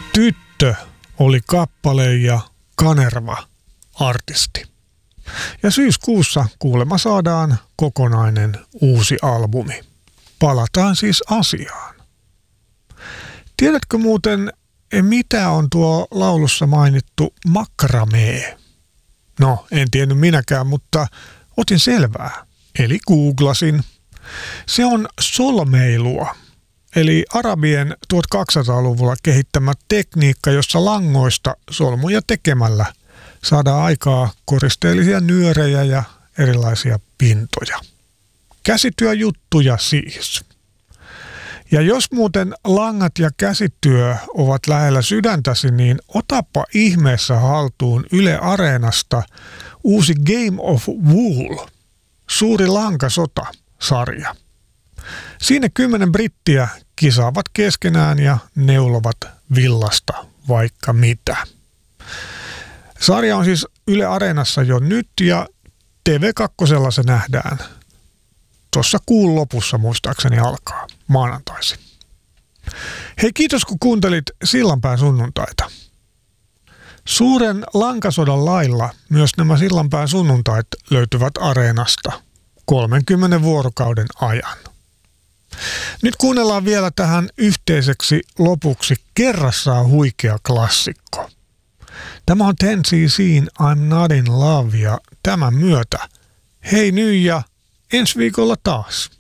Tyttö oli kappale ja Kanerva artisti. Ja syyskuussa kuulemma saadaan kokonainen uusi albumi. Palataan siis asiaan. Tiedätkö muuten, mitä on tuo laulussa mainittu makramee? No, en tiennyt minäkään, mutta otin selvää. Eli googlasin. Se on solmeilua, eli arabien 1200-luvulla kehittämä tekniikka, jossa langoista solmuja tekemällä saadaan aikaa koristeellisia nyörejä ja erilaisia pintoja. Käsityöjuttuja siis. Ja jos muuten langat ja käsityö ovat lähellä sydäntäsi, niin otapa ihmeessä haltuun Yle Areenasta uusi Game of Wool, suuri lankasota-sarja. Siinä 10 brittiä kisaavat keskenään ja neulovat villasta vaikka mitä. Sarja on siis Yle Areenassa jo nyt ja TV2 se nähdään. Tuossa kuun lopussa muistaakseni alkaa maanantaisin. Hei, kiitos kun kuuntelit Sillanpään sunnuntaita. Suuren lankasodan lailla myös nämä Sillanpään sunnuntait löytyvät Areenasta 30 vuorokauden ajan. Nyt kuunnellaan vielä tähän yhteiseksi lopuksi kerrassaan huikea klassikko. Tämä on 10cc I'm Not in Love ja tämän myötä hei nyt ja ensi viikolla taas.